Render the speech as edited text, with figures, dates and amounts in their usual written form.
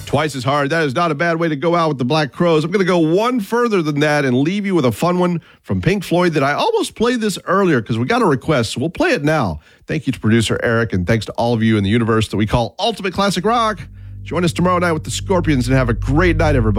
Twice as hard. That is not a bad way to go out with the Black Crowes. I'm going to go one further than that and leave you with a fun one from Pink Floyd that I almost played this earlier because we got a request, so we'll play it now. Thank you to producer Eric, and thanks to all of you in the universe that we call Ultimate Classic Rock. Join us tomorrow night with the Scorpions and have a great night, everybody.